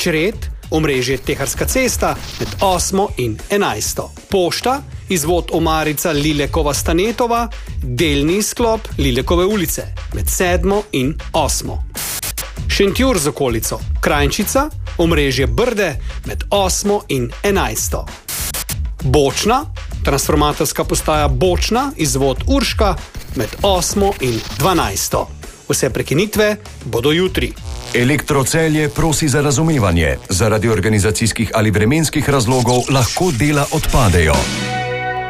Čret, omrežje Teharska cesta med 8. in 11. Pošta, izvod Omarica Lilekova Stanetova, delni izklop Lilekove ulice med 7. in 8. Šentjur z okolico, Krajnčica, omrežje Brde med 8. in 11. Bočna, transformatorska postaja Bočna, izvod Urška med 8. in 12. Vse prekinitve bodo jutri. Elektrocelje prosi za razumevanje. Zaradi organizacijskih ali vremenskih razlogov lahko dela odpadejo.